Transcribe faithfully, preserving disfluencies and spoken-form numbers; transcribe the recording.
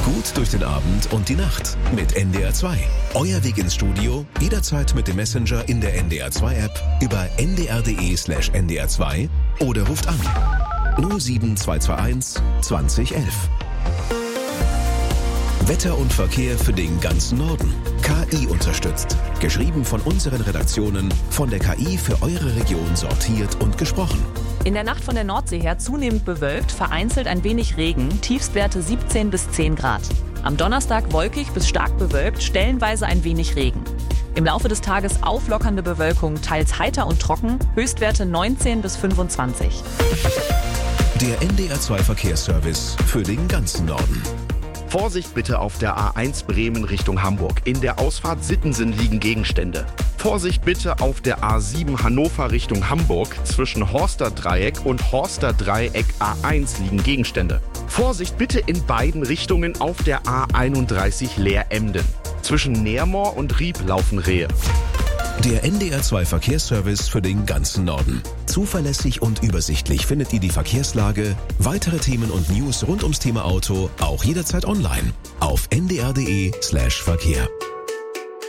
Gut durch den Abend und die Nacht mit N D R zwei. Euer Weg ins Studio, jederzeit mit dem Messenger in der N D R zwei App über n d r punkt d e slash n d r zwei oder ruft an null sieben zwei zwei eins zwanzig elf. Wetter und Verkehr für den ganzen Norden. K I unterstützt. Geschrieben von unseren Redaktionen, von der K I für eure Region sortiert und gesprochen. In der Nacht von der Nordsee her zunehmend bewölkt, vereinzelt ein wenig Regen, Tiefstwerte siebzehn bis zehn Grad. Am Donnerstag wolkig bis stark bewölkt, stellenweise ein wenig Regen. Im Laufe des Tages auflockernde Bewölkung, teils heiter und trocken, Höchstwerte neunzehn bis fünfundzwanzig. Der N D R zwei Verkehrsservice für den ganzen Norden. Vorsicht bitte auf der A eins Bremen Richtung Hamburg. In der Ausfahrt Sittensen liegen Gegenstände. Vorsicht bitte auf der A sieben Hannover Richtung Hamburg. Zwischen Horster Dreieck und Horster Dreieck A eins liegen Gegenstände. Vorsicht bitte in beiden Richtungen auf der A einunddreißig Leer-Emden. Zwischen Neermoor und Rieb laufen Rehe. Der N D R zwei Verkehrsservice für den ganzen Norden. Zuverlässig und übersichtlich findet ihr die Verkehrslage, weitere Themen und News rund ums Thema Auto auch jederzeit online auf n d r punkt d e slash Verkehr.